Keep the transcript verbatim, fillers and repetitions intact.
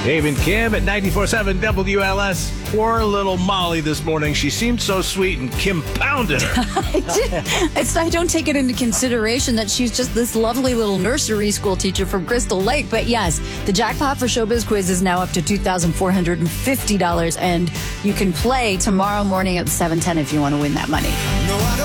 Dave and Kim at ninety-four point seven W L S. Poor little Molly this morning. She seemed so sweet, and Kim pounded her. I, did, it's, I don't take it into consideration that she's just this lovely little nursery school teacher from Crystal Lake. But yes, the jackpot for Showbiz Quiz is now up to two thousand four hundred fifty dollars, and you can play tomorrow morning at seven ten if you want to win that money. No, I don't